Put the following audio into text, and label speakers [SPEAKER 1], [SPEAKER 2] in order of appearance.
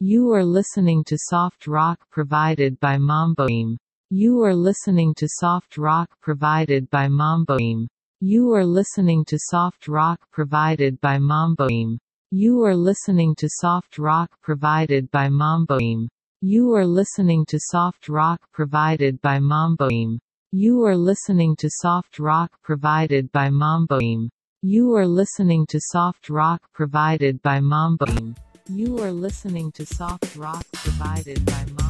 [SPEAKER 1] You are listening to soft rock provided by Mamboim. You are listening to soft rock provided by Mamboim. You are listening to soft rock provided by Mamboim. You are listening to soft rock provided by Mamboim. You are listening to soft rock provided by Mamboim. You are listening to soft rock provided by Mamboim. You are listening to soft rock provided by Mamboim. You are listening to soft rock provided by Mamboim.